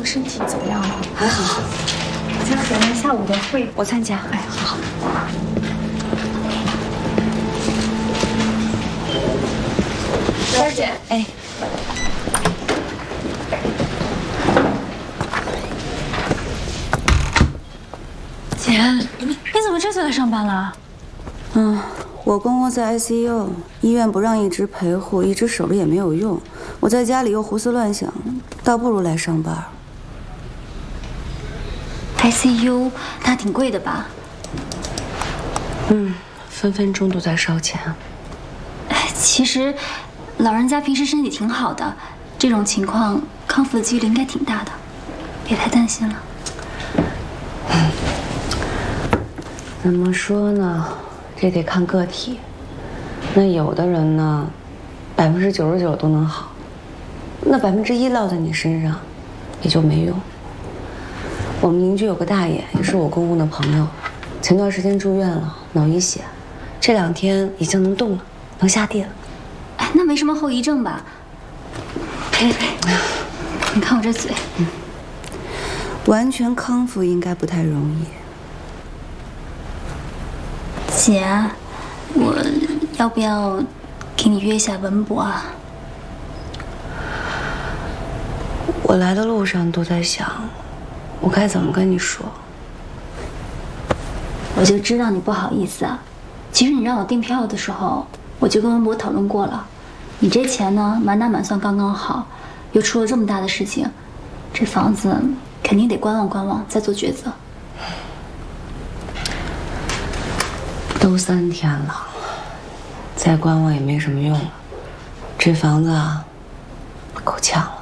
身体怎么样了？ 还好。 家人下午的会我参加。 哎，好。娟儿姐， 哎， 姐，你怎么这次来上班了？ 我公公在 ICU， 医院不让一直陪护，一直守着也没有用。我在家里又胡思乱想，倒不如来上班。 ICU 那挺贵的吧？ 分分钟都在烧钱。 其实，老人家平时身体挺好的，这种情况康复的几率应该挺大的，别太担心了。 怎么说呢？这得看个体。那有的人呢，99%都能好，那1%落在你身上，也就没用。我们邻居有个大爷，也是我公公的朋友，前段时间住院了，脑溢血，这2天已经能动了，能下地了。 哎，那没什么后遗症吧？呸！你看我这嘴， 完全康复应该不太容易。 姐，我要不要给你约一下文博啊？ 我来的路上都在想，我该怎么跟你说。 我就知道你不好意思啊。其实你让我订票的时候，我就跟文博讨论过了。你这钱呢，满打满算刚刚好，又出了这么大的事情，这房子肯定得观望观望，再做抉择。 都3天了，再观望也没什么用了。这房子啊，够呛了。